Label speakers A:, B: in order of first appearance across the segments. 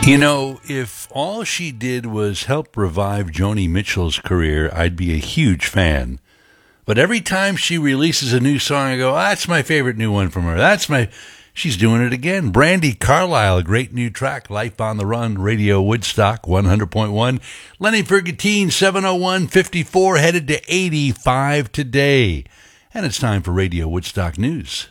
A: You know, if all she did was help revive Joni Mitchell's career, I'd be a huge fan. But every time she releases a new song, I go, that's my favorite new one from her. She's doing it again. Brandy Carlisle, a great new track, Life on the Run, Radio Woodstock, 100.1. Lenny Fergantine, 701.54, headed to 85 today. And it's time for Radio Woodstock News.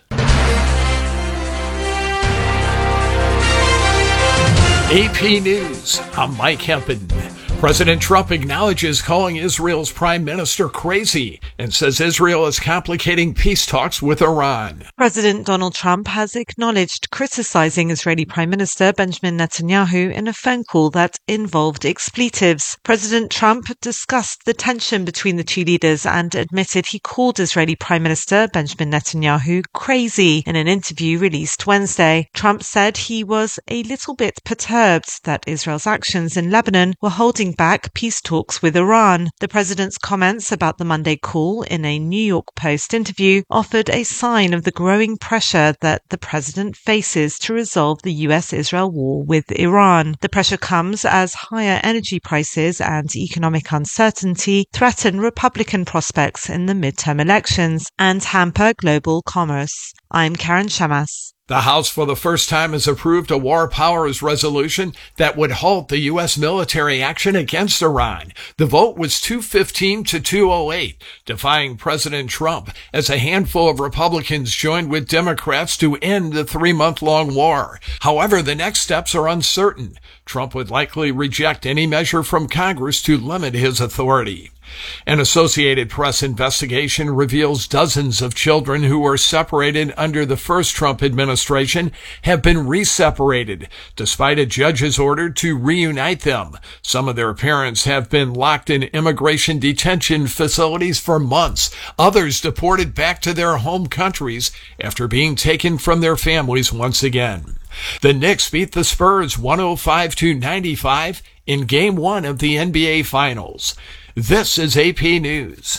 B: AP News, I'm Mike Hempen. President Trump acknowledges calling Israel's prime minister crazy and says Israel is complicating peace talks with Iran.
C: President Donald Trump has acknowledged criticizing Israeli Prime Minister Benjamin Netanyahu in a phone call that involved expletives. President Trump discussed the tension between the two leaders and admitted he called Israeli Prime Minister Benjamin Netanyahu crazy in an interview released Wednesday. Trump said he was a little bit perturbed that Israel's actions in Lebanon were holding back peace talks with Iran. The president's comments about the Monday call in a New York Post interview offered a sign of the growing pressure that the president faces to resolve the US-Israel war with Iran. The pressure comes as higher energy prices and economic uncertainty threaten Republican prospects in the midterm elections and hamper global commerce. I'm Karen Shamas.
B: The House for the first time has approved a war powers resolution that would halt the U.S. military action against Iran. The vote was 215 to 208, defying President Trump as a handful of Republicans joined with Democrats to end the 3-month-long war. However, the next steps are uncertain. Trump would likely reject any measure from Congress to limit his authority. An Associated Press investigation reveals dozens of children who were separated under the first Trump administration have been re-separated, despite a judge's order to reunite them. Some of their parents have been locked in immigration detention facilities for months. Others deported back to their home countries after being taken from their families once again. The Knicks beat the Spurs 105-95 in Game 1 of the NBA Finals. This is AP News.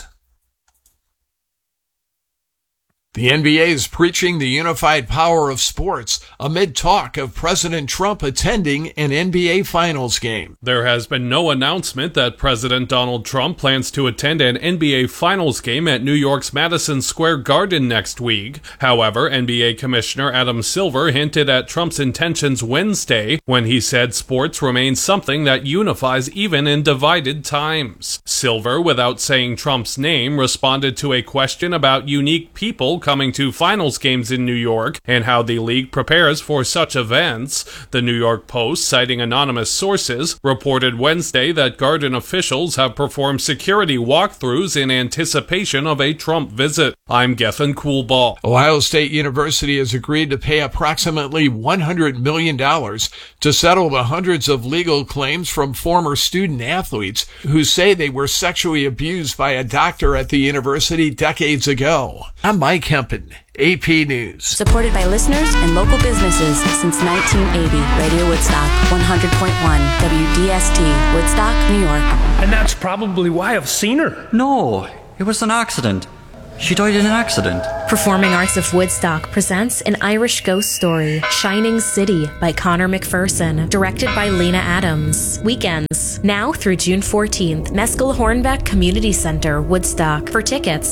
B: The NBA is preaching the unified power of sports amid talk of President Trump attending an NBA Finals game.
D: There has been no announcement that President Donald Trump plans to attend an NBA Finals game at New York's Madison Square Garden next week. However, NBA Commissioner Adam Silver hinted at Trump's intentions Wednesday when he said sports remains something that unifies even in divided times. Silver, without saying Trump's name, responded to a question about unique people coming to finals games in New York and how the league prepares for such events. The New York Post, citing anonymous sources, reported Wednesday that Garden officials have performed security walkthroughs in anticipation of a Trump visit. I'm Gethin Coolball.
B: Ohio State University has agreed to pay approximately $100 million to settle the hundreds of legal claims from former student athletes who say they were sexually abused by a doctor at the university decades ago. I'm Mike Hempen, AP News.
E: Supported by listeners and local businesses since 1980. Radio Woodstock, 100.1 WDST, Woodstock, New York.
F: And that's probably why I've seen her.
G: No, it was an accident. She died in an accident.
H: Performing Arts of Woodstock presents an Irish ghost story, Shining City by Connor McPherson, directed by Lena Adams. Weekends, now through June 14th, Meskel Hornbeck Community Center, Woodstock. For tickets,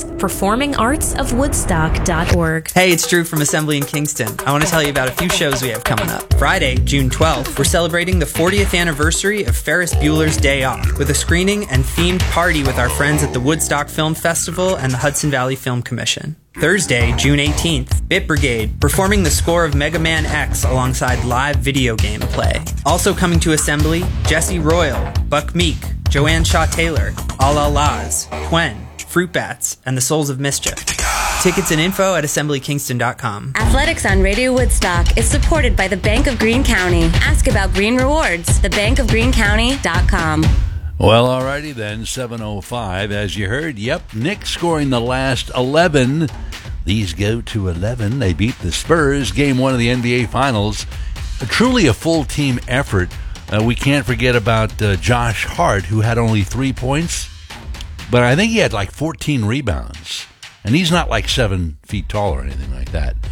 H: performingartsofwoodstock.org.
I: Hey, it's Drew from Assembly in Kingston. I want to tell you about a few shows we have coming up. Friday, June 12th, we're celebrating the 40th anniversary of Ferris Bueller's Day Off with a screening and themed party with our friends at the Woodstock Film Festival and the Hudson Valley Film Commission. Thursday, June 18th, Bit Brigade, performing the score of Mega Man X alongside live video game play. Also coming to Assembly, Jesse Royal, Buck Meek, Joanne Shaw-Taylor, All Laz, Twen, Fruit Bats, and the Souls of Mischief. Tickets and info at assemblykingston.com.
E: Athletics on Radio Woodstock is supported by the Bank of Greene County. Ask about Green Rewards, thebankofgreenecounty.com.
A: Well, alrighty then, 7:05. As you heard, Knicks scoring the last 11. These go to 11. They beat the Spurs, Game 1 of the NBA Finals. Truly a full team effort. We can't forget about Josh Hart, who had only 3 points, but I think he had like 14 rebounds. And he's not like 7 feet tall or anything like that.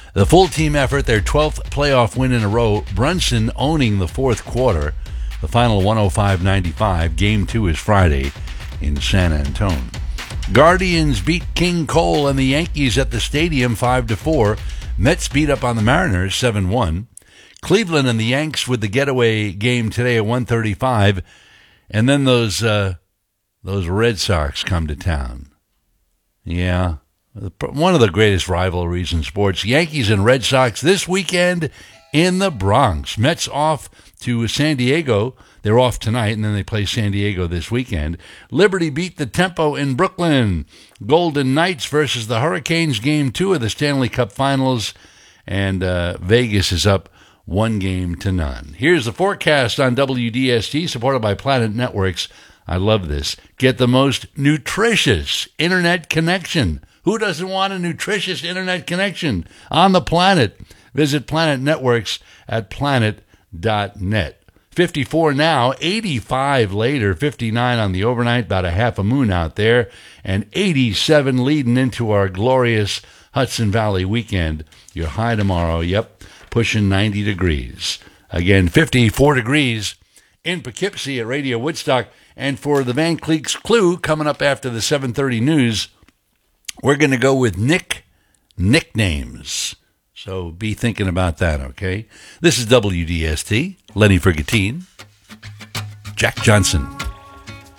A: The full team effort, their 12th playoff win in a row. Brunson owning the fourth quarter. The final 105-95. Game 2 is Friday in San Antonio. Guardians beat King Cole and the Yankees at the stadium 5-4. Mets beat up on the Mariners 7-1. Cleveland and the Yanks with the getaway game today at 1:35. And then those Red Sox come to town. Yeah, one of the greatest rivalries in sports. Yankees and Red Sox this weekend in the Bronx. Mets off to San Diego. They're off tonight, and then they play San Diego this weekend. Liberty beat the Tempo in Brooklyn. Golden Knights versus the Hurricanes, Game 2 of the Stanley Cup Finals. And Vegas is up 1-0. Here's the forecast on WDST, supported by Planet Networks. I love this. Get the most nutritious internet connection. Who doesn't want a nutritious internet connection on the planet? Visit Planet Networks at planet.net. 54 now, 85 later, 59 on the overnight, about a half a moon out there, and 87 leading into our glorious Hudson Valley weekend. Your high tomorrow, pushing 90 degrees. Again, 54 degrees in Poughkeepsie at Radio Woodstock. And for the Van Cleek's Clue, coming up after the 7:30 news, we're going to go with nicknames. So be thinking about that, okay? This is WDST, Lenny Frigatine, Jack Johnson.